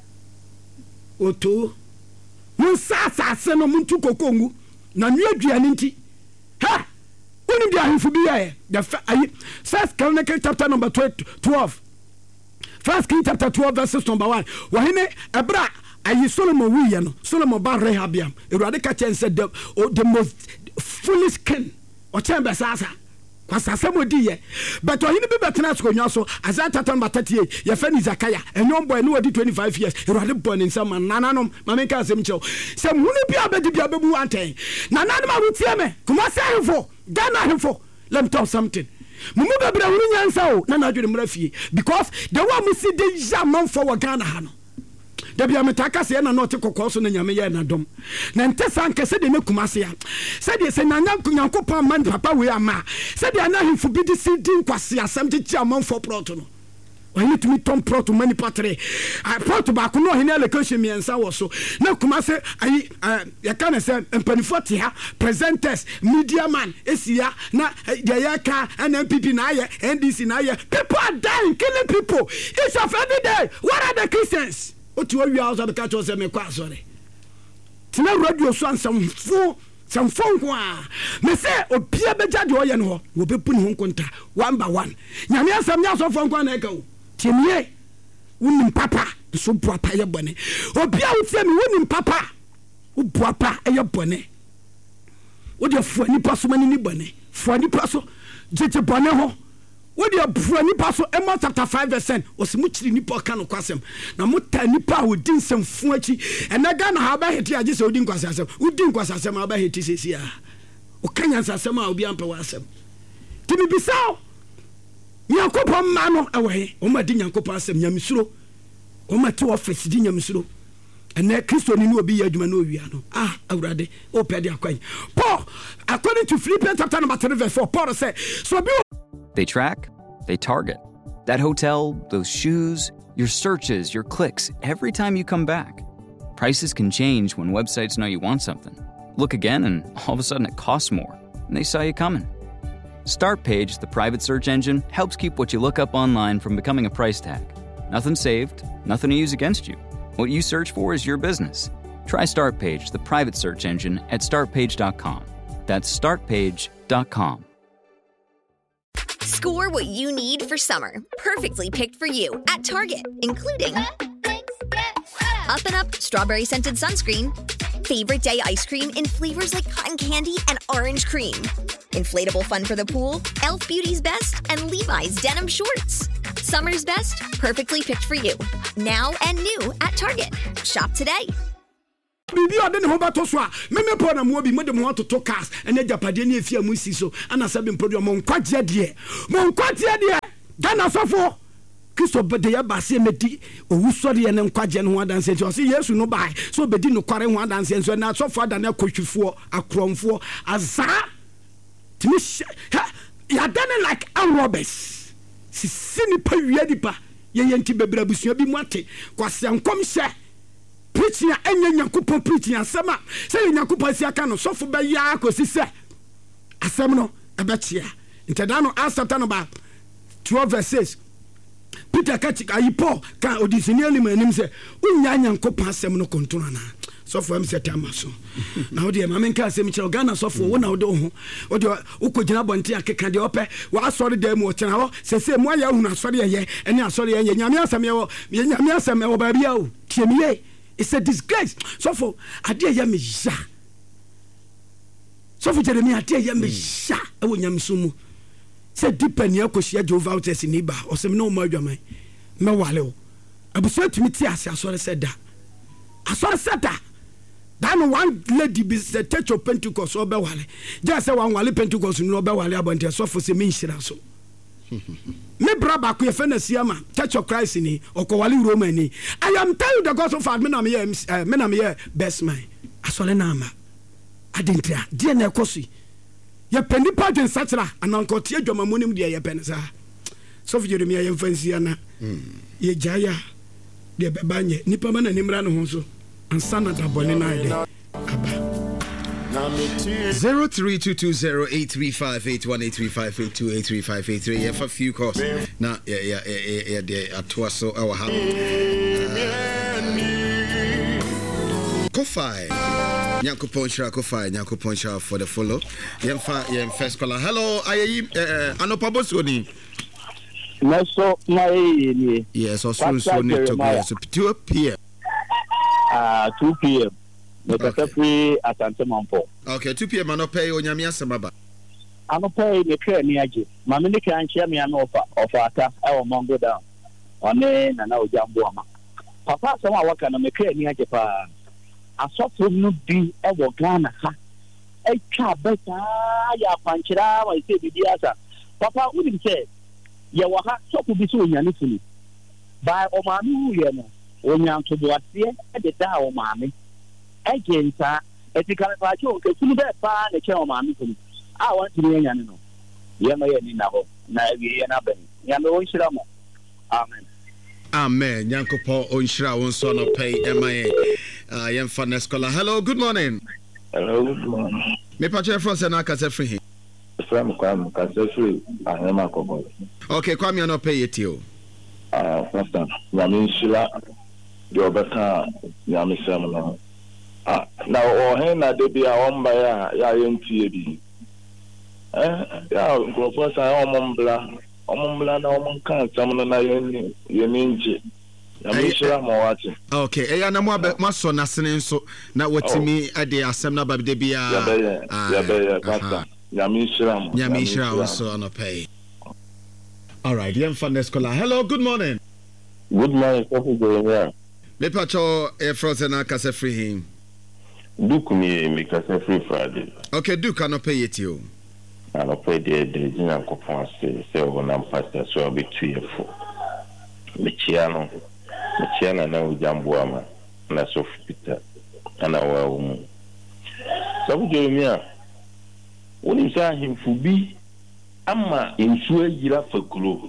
oto monsasa ase no muntu kokongu na nuaduane nti ha uni dia himfu bia ye the first Chronicles chapter number twelve First Kings chapter twelve verses number one wahene ebra ayi Solomon wiye no Solomon ba Rehabiam Erade ka chen said the, oh, the most foolish king o chen be sasa kwasa samodi ye but ohini be betena so konwa so Isaiah number thirty-eight ye fani Zakaya enyo boy no wadi twenty-five years Erade born in some nananom mame ka asem chew sem hunu bia be bia bebu anten nananom abutie me kuma say himfo Ghana himfo let me tell something mumu bebra hunu nyansa o na na adwene mra fie because the one we see the zaman for Ghana ha no da bia metaka se na no te kokko so na nyame ye na dom na ntesa nkese de mekuma se ya se de se nanya nyankopon man papa we ama se de na himfo bi de si din kwase asem te chi amon for proto no wani tumi tom proto mani patre a proto ba ko no hene allocation miensa wo so na kuma se ayi ya kana se mpanifo te ha presenters media man esia na de ya ka N P P na ye N D C na ye people are dying killing people each of every day. What are the Christians? What you are also catch us me kwa sorry tina radio so ansam fo sam fo kwa me say obia beja de oye no wo bepu ni ho konta one by one nyame asam nya so fo kwa na e ka wo tiemie wonim papa so papa ye bone obia wo tie me wonim papa wo papa ye bone wo de fo ni paso mani ni bone fo ni paso jeje bone ho wo de fo ni paso Amos chapter five verse ten osimu chiri ni po ka no kwasem na mo ta ni pa wo din sem fu achi ena ga na ha ba heti age se odin kwasasem wo din kwasasem aba heti sesia o kanya sasem a obi ampa wasem tibi bisao nyankopon ma no ewe o ma di nyankopon asem nyamsuro o ma ti office di nyamsuro ena Kristo ni no obi ya adwuma no owia no ah awurade o pede akwan Paul according to Philippians chapter number three verse four Paul said so be they track, they target. That hotel, those shoes, your searches, your clicks, every time you come back. Prices can change when websites know you want something. Look again and all of a sudden it costs more, and they saw you coming. StartPage, the private search engine, helps keep what you look up online from becoming a price tag. Nothing saved, nothing to use against you. What you search for is your business. Try StartPage, the private search engine, at start page dot com. That's start page dot com. Score what you need for summer, perfectly picked for you at Target, including Up and Up strawberry scented sunscreen, favorite day ice cream in flavors like cotton candy and orange cream, inflatable fun for the pool, Elf Beauty's Best, and Levi's denim shorts. Summer's best, perfectly picked for you, now and new at Target. Shop today. bibi ode ne ho bato so a meme po na mo bi mo de mo to cars ene japade ne afia mu si so ana sabe mprodu mo nkwaje de mo nkwaje de Ghana sofo Kristo bede ya base medi owusori ne nkwaje ne ho adanse ti o se Yesu no bai so bedi no kware ho adanse so na sofo adan akotwifo akromfo aza timi ya done like an robbers si sini pa wi adipa ye yenti bebra busua bi mu ate kwase ankom hye preaching enya nyankopon preaching asema say nyankopon si aka no sofo be ya akosi se asem no ebe chia inteda no asata no ba twelve verses Peter kachi ayipo ka odisini ali manim se unya nyankopon asem no kontono na sofo am set amaso na odi ma menka asem kire Ghana sofo wo na odi ho odi ukogina bonte akeka de ope wa asori da mu otena ho se se mu aya hu na asori ye ene asori ye nyame asem ye wo nyame asem ye wo ba bia o tiemiye. It's a disgrace. So for ade ya me ja. So for Jeremy ade ya me ja. E wo nyamsumu. Se depend ya koshia Jehovah Outers ni ba. O se me no ma adwaman. Me wale o. Abuso tumi ti ase asore se da. Asore se da. That one lady be the church of Pentecost or be wale. Just say one wale Pentecost no be wale abonte so for se me nhira so. Me braba ko ye fena siama Church of Christ ni okowali Roman ni I am tell you the gospel for me na me uh, me na me best man asole na ama adentia de na ekosi ye peni pagen satra ananko tie dwama monim de ye pen sa so fi Jeremia ye mfansi ana ye jaya de bebanye nipa ma na nimra no ho so ansana da bone na de aba zero three two two zero eight three five eight one eight three five eight two eight three five eight three. Yeah, for few calls. Now, yeah, yeah, yeah, yeah, yeah. At Twaso, our house. Kofi, Nyanko Poncha, Kofi, Nyanko Poncha for the follow. Yemfa, yem first caller. Hello, I am Anopabosoni. No, so my yes, also so need to go. So two p.m. Uh, two p.m. Okay. Okay, two p.m. ano pay onyamia samaba. Ano pay me kre ni age. Ma me nika anchia me ano ofa ofa ata e wo mongo down. One na na ojambo ama. Papa sama waka na me kre ni age pa. Asofo no bi e wo Ghana ha. E twa beta ya panchira wa ise bibi asa. Papa, who did say, you have to be so young. By Omani, you know, when you to do at the down, mammy. Again, sir, if you can't find you, because you better find a child, mammy. I want to be a young. Yama Yanabo, Navy and Aben, Yamo Shiramo. Amen. Amen. Yankopo Onshira Wonso no pay M I A. Uh Yem Fanescola. Hello, good morning. Hello, good morning. Me pache from Sena Kase free. From Kwame Kase free. I am a couple. Okay, Kwame no pay it you. Uh first time. Yami Shila the better Yami Samana. Ah now o hen na de bia o mba ya ya yentie bi. Eh ya go sa o mombla. Omumbla na omunka samana na yeni yeninje. Yami Shila mo wati. Okay, e ya na mo maso na sene nso na watimi ade asem na babde bia. Ya be ya be ya pastor. Yami Shila mo. Yami Shila also no pay. All right, Yem Fanescola. Hello, good morning. Good morning, Prophet Jeremiah. Me pacho e frozen na Kase free him. Duke me me Kase free Friday. Okay, Duke no pay it you. I no pay the the jina kopon say say o na pastor so be two year for. Me chia no. Me chia na na ujambo ama na so Peter. Ana wa umu. So Jeremiah. Woni sa himfu bi ama ensu agira fakuro.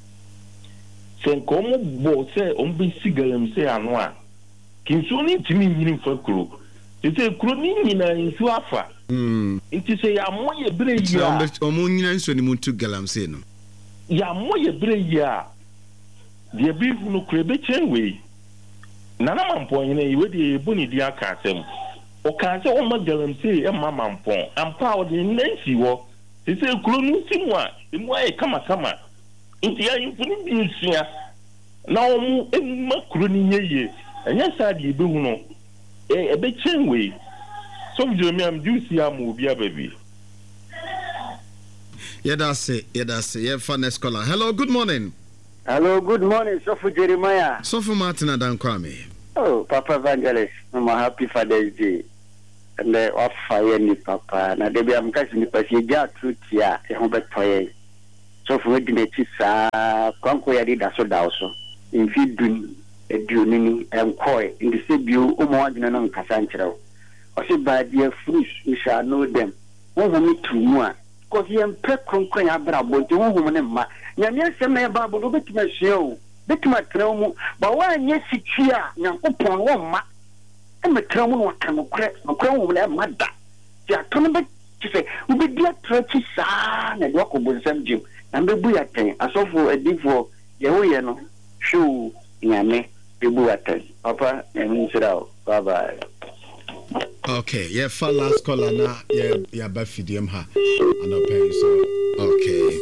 Senko mo bo se on be sigalem se ano a kinso ni timi nyini fakuro tete kuro ni nyina ensu afa mm enti se ya moye bre ya o mo nyina nso ni muntu galam se no ya moye bre ya de bi no kure be chenwe nana mampo nyina iwe de boni di aka asem o ka se o ma galam se e ma mampo ampa o de nansi wo tete kuro no simu a emu ay kama kama nti ya yifuni bi nsia na omu makro ni nyeye enya sade ebe hu no e ebe chenwe so Jeremiah am juicy am obi ababi yeda se yeda se ye Fanescola. Hello, good morning. Hello, good morning, Sofu Jeremiah. Sofu Martin Adankwame. Oh, Papa Evangelist, I'm a happy Father's Day. And the off fire ni Papa. Na debi am kasi ni pasi ja truth ya e ho betoye. So for the netisa kwanko ya dida so da so in fidun eduonini emkoi in the sebiu umo adina no nkasa nkyerɛw o se ba dia fruits we shall know them won ho tumu a cause yem pe kronkron ya bra bonte won ho ne ma nyame asɛm na ba bo no betima hia o betima traw mu ba wa anya sikyi a nyankopɔn won ma e metraw mu no kan okre okre won na ma da ya to no be tse u be dia trachi saa na do ko bonsam jim ambe buya ten asofo edifo yehoye no show nyame buya ten papa emi sirao bye bye. Okay, yeah, for last caller na yeah yeah ba fidiem ha anopay so okay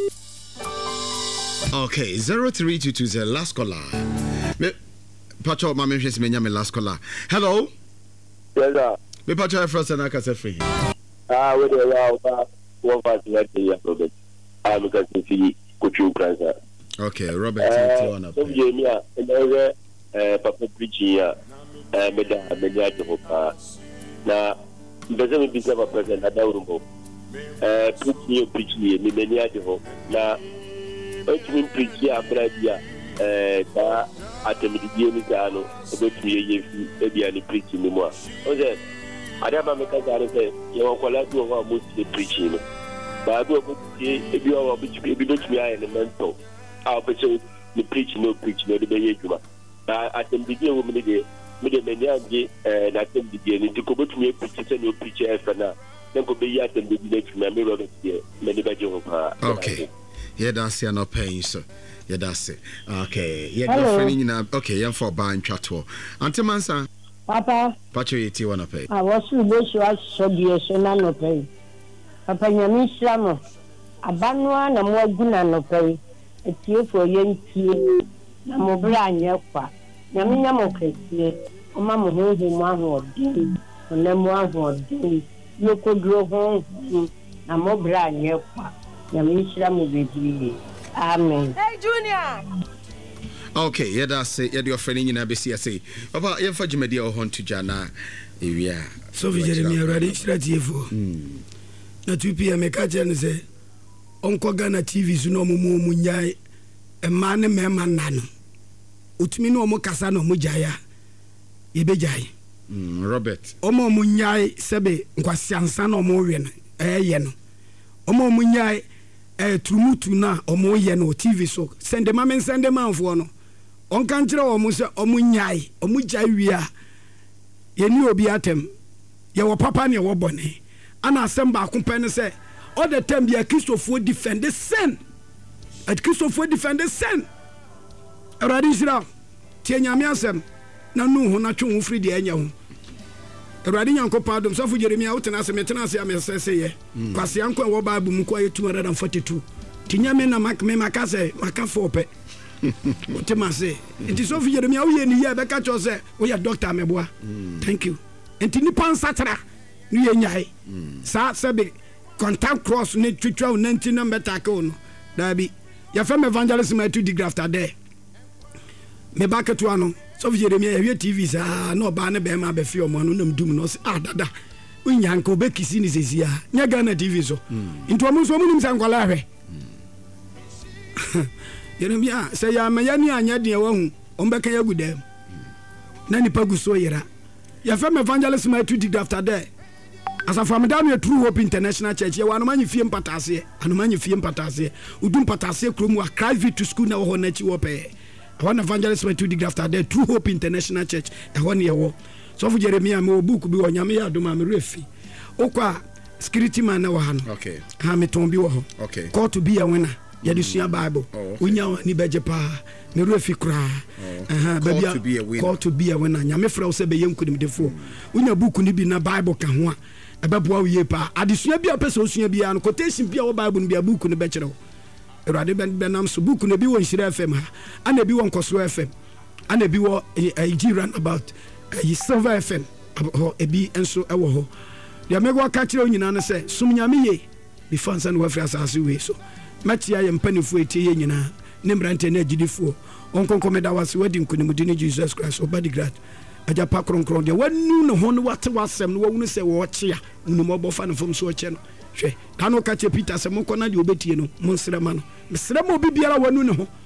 okay zero three two two zero last caller me pacho ma me hwese me nya me last caller. Hello, yes sir, me pacho first na Kase free ah we dey ya ba one five let ya Robert ah because if Kuchu Ukraine. Okay, Robert uh, one up. So Jeremiah and eh papa preaching ya eh meda meda de hopa na mbeze me bisa papa president adawurumbo eh preaching preaching me menia de ho na otimi preaching abradia eh ta atemidie ni gano obetumi yefi ebia ni preaching ni mo a oje adaba me ka gare se ye wakwala du ho mo ti preaching no ba do ko ti ebi o bi ti ebi do ti aye ne mentor a pe se ni preach no preach no de be ye juma ba atemidie wo me de me de menia nge eh na atemidie ni ti ko betumi preach se no preach e fa na na ko be ya atemidie na juma me ro de me de be je ho pa. Okay, yeah, that's ya no pain so yeah, that's it. Okay, yeah, girlfriend you know. Okay, yeah, for ban chatwo Auntie Mansa Papa pacho yeti wanna pay I was to be sure so be so na no pay Papa nyami slamo abanwa na mo guna no pay etie for yentie na mo bra anya kwa nyami nyamo kresie o ma mo ho ho mo aho odin na mo aho odin yo ko dro ho na mo bra anya kwa nyami slamo bebi. Amen. Hey Junior. Okay, yeah, that's it. Yeah, your friend in your B C S A. Papa, you for Jimmy or Hon to Jana. Yeah. So, Jeremiah, ready? Straight here for. Na two p m. I catch and say, onko Ghana T V so no mo mo nyai e ma ne mema na no otumi no mo kasa no mo jaya ye be jai mm Robert omo mo nyai sebe nkwasiansa no mo we no eh ye no omo mo nyai eh trumutu na omo ye no T V so sende ma men sende manfo no onka nkyere omo se omo nyai omo jai wi a ye ni obi atem ye wo papa ne wo bone ana asem ba ko pen se all the time be a Christopher defend the sin at Christopher defend the sin eradi sira tie nyame asem na nu ho na twe ho free de anya ho eradi nyankopɔn adom so fu Jeremia wotena asem etena ase amesese ye kwase anko wo Bible mu ko aye two hundred forty-two ti nyame na mak me makase makafa ope wotema se enti so fu Jeremia wo ye ni ye be ka cho se wo ya doctor meboa thank you enti ni pan satra nu ye nyai sa sebe contact cross ne twitwa ninety number tackle no da bi ya fam evangelist my two degree after there me back to ano so Jeremia ya T V sa no ba ne be ma be fi omo no nam dum no ah dada unyanka obekisi ni sesia nya Ghana T V so into omo so omo nim san kwala hwe Jeremia say ya me ya ni anya de wa hu ombeka ya gudam na nipa guso yera ya fam evangelist my two degree after there asa from down True Hope International Church ye wanu manyi fie mpatase anu manyi fie mpatase udum patase kromu a Christ to school na wo na chi wo pe one evangelist went to the after there True Hope International Church e won ye wo so fu Jeremia me book bi onyame ya adoma me refi okwa security man na wo ha no okay ha me ton bi wo ho okay call to be a winner ye de sua Bible unya ni beje pa me refi kra aha baby call to be a winner nyame fra wo se be yenkunim defo unya book ni bi na Bible ka ho a ebeboa wie pa adesua bia pese osua bia no quotation bia wo Bible no bia book no be kire wo erade ben benam so book no bi wo Nhyira F M ha ana bi wo Nkosoro F M ana bi wo G run about e Silver F M ho ebi enso ewo ho dia mego ka kire onyina no se sum nyame ye bi fansa no wafra asase we so matia ye mpanifo etie ye nyina ne mbrante na agidifo onkonko meda wase wadi nkunimudi ne Jesus Christ obadi grad aja pa kronkron de wanu no ho no wate wasem no wunu se wo chia unu mo bofa no fom so che no hwe kanu ka che Peter se mo kona de obetie no mo nsrema no mesrema obi biara wanu ne ho